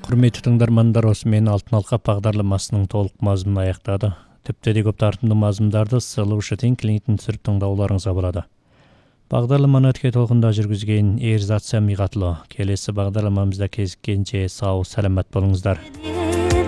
Құрметті тыңдармандар, осымен алтын алқа бағдарламасының толық мазмұны аяқтады. Тіпті де көп тартымды мазмұндарды слушатель клиентін түсіріп тыңдауларыңызға болады. Бағдарламаны өткен толқында жүргізген Ерзат Сәмиғатлы. Келесі бағдарламамызда кезіккенше сау, сәлемет болыңыздар.